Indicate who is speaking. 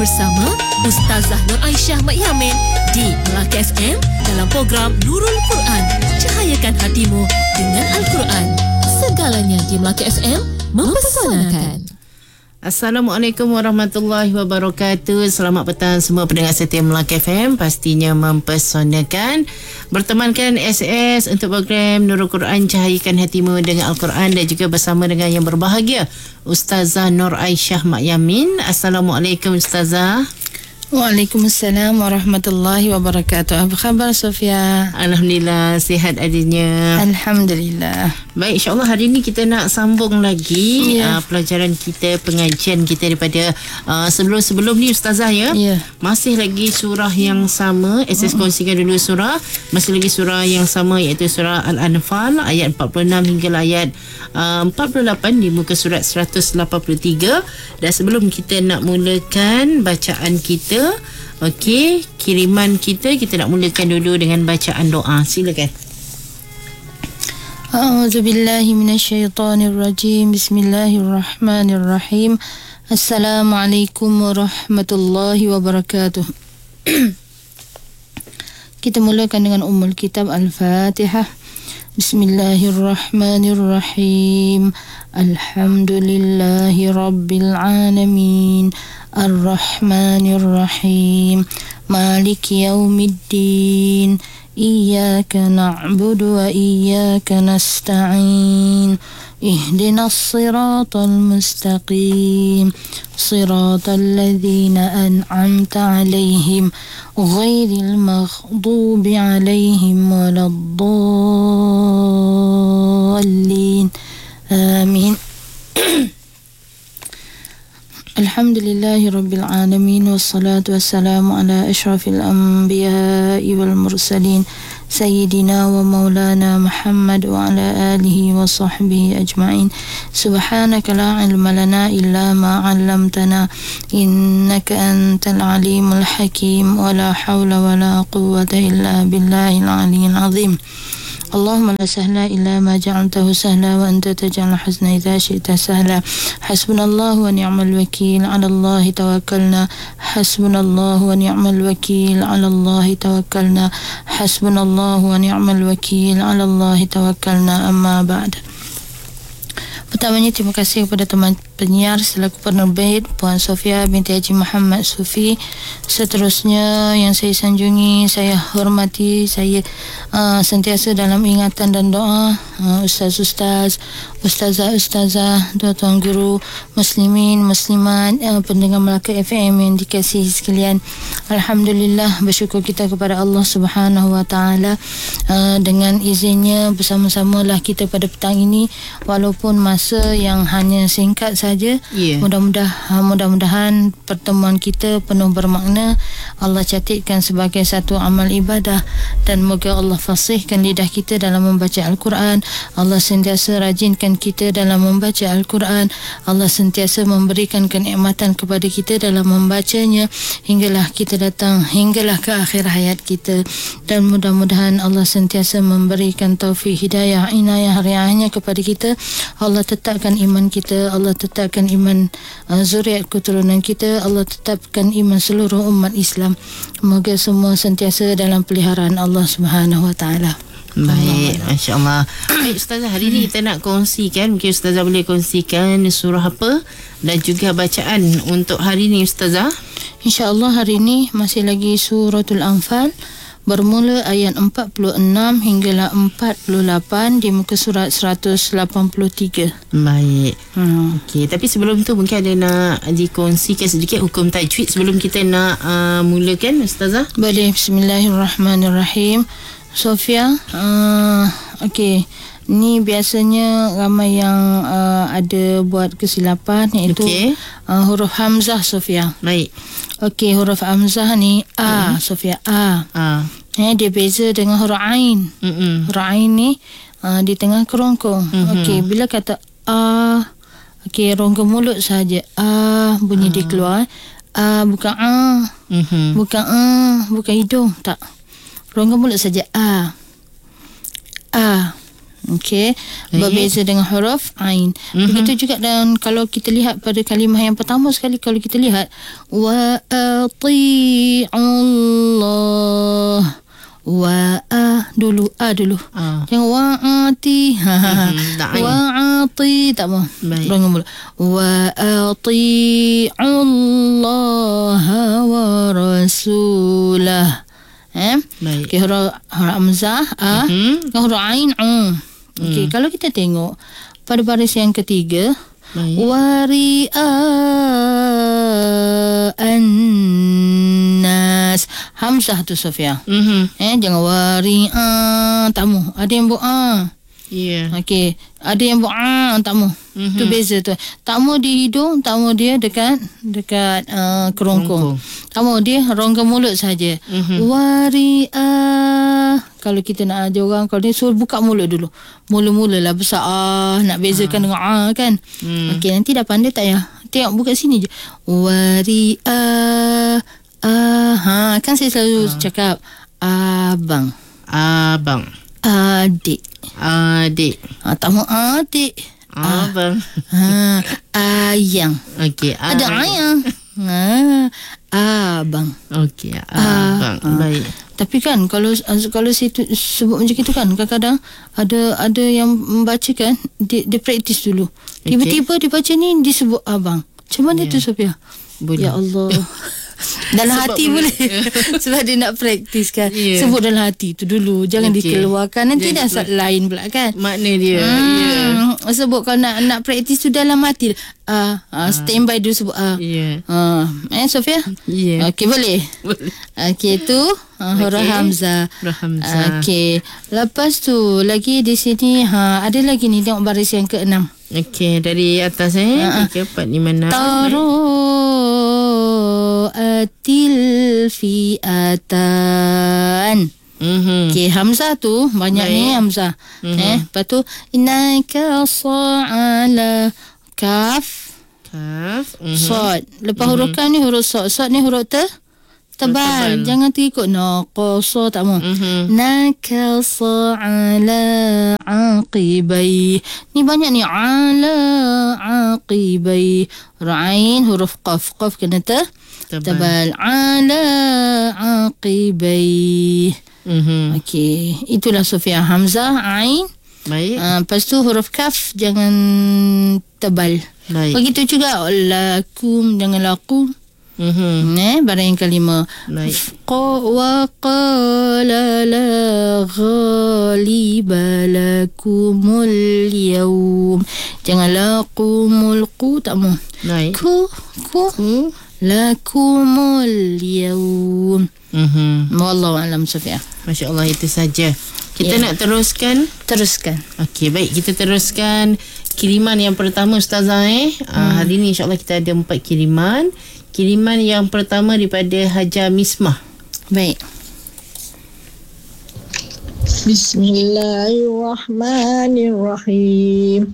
Speaker 1: bersama Ustazah Nur Aisyah Mak Yamin di Melaka FM dalam program Nurul Quran. Cahayakan hatimu dengan Al-Quran. Segalanya di Melaka FM mempesonakan.
Speaker 2: Assalamualaikum warahmatullahi wabarakatuh. Selamat petang semua pendengar setia Melaka FM. Pastinya mempesonakan. Bertemankan SS untuk program Nurul Quran, Cahayakan Hatimu dengan Al-Quran, dan juga bersama dengan yang berbahagia Ustazah Nur Aisyah Mak Yamin. Assalamualaikum Ustazah.
Speaker 3: Waalaikumsalam warahmatullahi wabarakatuh. Apa khabar Sofia?
Speaker 2: Alhamdulillah, sihat adanya.
Speaker 3: Alhamdulillah.
Speaker 2: Baik, insyaAllah hari ini kita nak sambung lagi pelajaran kita, pengajian kita daripada sebelum-sebelum ni Ustazah ya. Masih lagi surah yang sama. SS kongsikan dulu surah. Masih lagi surah yang sama, iaitu surah Al-Anfal ayat 46 hingga ayat 48 di muka surat 183. Dan sebelum kita nak mulakan bacaan kita, okey, kiriman kita nak mulakan dulu dengan bacaan doa. Silakan.
Speaker 3: A'udzubillahi minasyaitonirrajim. Bismillahirrahmanirrahim. Assalamualaikum warahmatullahi wabarakatuh. Kita mulakan dengan Ummul Kitab Al-Fatihah. Bismillahirrahmanirrahim. Alhamdulillahi Rabbil Alamin. Ar-Rahmanir-Rahim. Maliki Yaumiddin. Iyyaka na'budu wa iyyaka nasta'in. Ihdinas siratal mustaqim. Siratal ladzina an'amta 'alaihim ghairil maghdubi 'alaihim waladdallin. Amin. Alhamdulillahi Rabbil Alamin. Wassalatu wassalamu ala ashrafil anbiya'i wal mursalin Sayyidina wa maulana Muhammad wa ala alihi wa sahbihi ajma'in. Subhanaka la ilma lana illa ma 'allamtana innaka antal alimul hakim. Wa la hawla wa la quwwata illa billahil aliyyil azim. Allahumma la sahla illa ma ja'altahu sahla wa anta taj'al hazna idza syi'ta sahla. Hasbunallahu wa ni'mal wakeel, 'ala Allahi tawakkalna. Hasbunallahu wa ni'mal wakeel, 'ala Allahi tawakkalna. Hasbunallahu wa ni'mal wakeel, 'ala Allahi tawakkalna. Amma ba'd. Pertamanya terima kasih kepada teman penyiar selaku penerbit Puan Sofia binti Haji Muhammad Sufi. Seterusnya yang saya sanjungi, saya hormati, saya sentiasa dalam ingatan dan doa ustaz-ustaz, ustazah-ustazah, tuan-tuan guru, muslimin, muslimat, pendengar Melaka FM yang dikasihi sekalian. Alhamdulillah, bersyukur kita kepada Allah Subhanahu wa taala, dengan izinnya bersama-samalah kita pada petang ini, walaupun masa yang hanya singkat saja. Mudah-mudahan pertemuan kita penuh bermakna. Allah catatkan sebagai satu amal ibadah, dan moga Allah fasihkan lidah kita dalam membaca Al-Quran. Allah sentiasa rajinkan kita dalam membaca Al-Quran. Allah sentiasa memberikan kenikmatan kepada kita dalam membacanya hinggalah ke akhir hayat kita. Dan mudah-mudahan Allah sentiasa memberikan taufik, hidayah, inayah, riayahnya kepada kita. Allah tetapkan iman kita, Allah tetapkan iman zuriat keturunan kita, Allah tetapkan iman seluruh umat Islam. Semoga semua sentiasa dalam peliharaan Allah Subhanahu wa taala.
Speaker 2: Baik, masya-Allah. Baik Ustazah, hari ini kita nak kongsikan, mungkin Ustazah boleh kongsikan surah apa dan juga bacaan untuk hari ini Ustazah.
Speaker 3: Insya-Allah hari ini masih lagi suratul Anfal, bermula ayat 46 hinggalah 48 di muka surat 183.
Speaker 2: Baik. Okey, tapi sebelum tu mungkin ada nak dikongsikan sedikit hukum tajwid sebelum kita nak mulakan Ustazah.
Speaker 3: Boleh. Bismillahirrahmanirrahim. Sofia, okey, ni biasanya ramai yang ada buat kesilapan, iaitu huruf hamzah Sofia.
Speaker 2: Baik.
Speaker 3: Okey, huruf hamzah ni Sofia, dia beza dengan huruf ain. Huruf ain ni di tengah kerongkong. Okey, bila kata okey, rongga mulut saja bunyi dia keluar. Bukan bukan hidung, tak. Rongga mulut saja. Okey, berbeza dengan huruf ain. Begitu juga dan kalau kita lihat pada kalimah yang pertama sekali, kalau kita lihat wa ati'ullah, dulu jangan wa'ati wa'ati tak mau rongga mula wa'ati'ullaha wa rasulah. Okay, huruf hamzah dengan huruf ain okay, kalau kita tengok pada baris yang ketiga wari'an nas, hamzah tu Sofia. Jangan wari'an, tak mau. Ada yang buat okey, ada yang buat tak mau. Tu beza tu. Tak mau di hidung, tak mau dia dekat kerongkong. Tak mau dia rongga mulut saja. Wari'ah. Kalau kita nak ajar orang, kalau dia suruh buka mulut dulu. Mula-mula lah besar nak bezakan dengan kan. Okey, nanti dah pandai tak ya? Tengok buka sini je. Wari'ah. Kan saya selalu cakap abang, adik, tak mau adik,
Speaker 2: abang,
Speaker 3: ayang.
Speaker 2: okey,
Speaker 3: Ada ayang, abang.
Speaker 2: okey, abang. Baik.
Speaker 3: Tapi kan kalau saya sebut macam itu kan, kadang-kadang ada yang membaca kan, dia praktis dulu. Tiba-tiba dia baca ni disebut abang. Macam mana tu Sophia?
Speaker 2: Boleh.
Speaker 3: Ya Allah. Dalam hati boleh. Sebab dia nak praktis kan. Sebut dalam hati tu dulu, jangan dikeluarkan. Nanti dah lain pula kan
Speaker 2: Makna dia.
Speaker 3: Sebut kalau nak praktis tu dalam hati. Standby dulu sebut Sofia? Okey, boleh. Okey, tu huruf hamzah. Okey, lepas tu lagi di sini ada lagi ni, tengok baris yang ke-6.
Speaker 2: Okey, dari atas 3, 4, 5, 6.
Speaker 3: Atil fi'atan. Okey, hamzah tu banyak ni hamzah. Lepas tu innaka sa'ala kaf sad. Lepas huruf kaf ni huruf sad. Sad ni huruf tebal. Jangan terikut naqasa, tak mau. Naka sa'ala aqibai. Ni banyak ni ala aqibai. Ra'ain huruf qaf. Qaf kena tebal. Ala aqibai. Okey, itulah Sofia. Hamzah, ain.
Speaker 2: Baik.
Speaker 3: Lepas tu huruf kaf jangan tebal.
Speaker 2: Baik.
Speaker 3: Begitu juga lakum, jangan lakum. Barang yang kelima. Wa qala la ghaliba lakumul yawm. Jangan lakumul ku, tak mau. Ku lakumul yawm. Wallahu alam Sofia.
Speaker 2: Masya-Allah, itu saja. Kita nak teruskan. Okey, baik, kita teruskan kiriman yang pertama Ustazah. Hari ni insya-Allah kita ada 4 kiriman. Kiriman yang pertama daripada Haja Mismah.
Speaker 3: Baik.
Speaker 4: Bismillahirrahmanirrahim.